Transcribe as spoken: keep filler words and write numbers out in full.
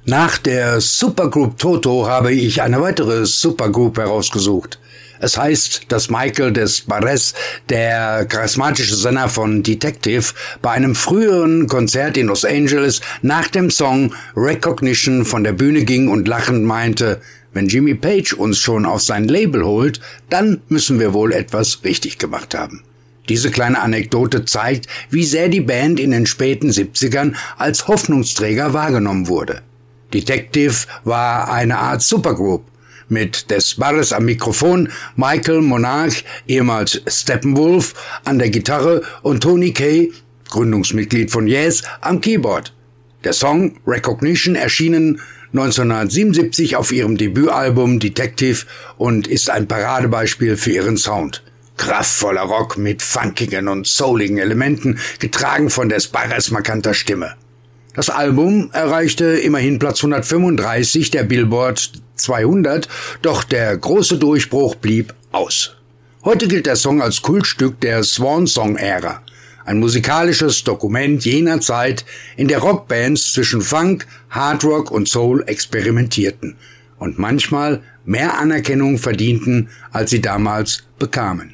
Nach der Supergroup Toto habe ich eine weitere Supergroup herausgesucht. Es heißt, dass Michael Desbarres, der charismatische Sänger von Detective, bei einem früheren Konzert in Los Angeles nach dem Song Recognition von der Bühne ging und lachend meinte, wenn Jimmy Page uns schon auf sein Label holt, dann müssen wir wohl etwas richtig gemacht haben. Diese kleine Anekdote zeigt, wie sehr die Band in den späten siebzigern als Hoffnungsträger wahrgenommen wurde. Detective war eine Art Supergroup mit Desbarres am Mikrofon, Michael Monarch, ehemals Steppenwolf, an der Gitarre und Tony Kaye, Gründungsmitglied von Yes, am Keyboard. Der Song Recognition erschienen neunzehnhundertsiebenundsiebzig auf ihrem Debütalbum Detective und ist ein Paradebeispiel für ihren Sound. Kraftvoller Rock mit funkigen und souligen Elementen, getragen von Desbarres markanter Stimme. Das Album erreichte immerhin Platz hundertfünfunddreißig der Billboard zweihundert, doch der große Durchbruch blieb aus. Heute gilt der Song als Kultstück der Swan-Song-Ära, ein musikalisches Dokument jener Zeit, in der Rockbands zwischen Funk, Hardrock und Soul experimentierten und manchmal mehr Anerkennung verdienten, als sie damals bekamen.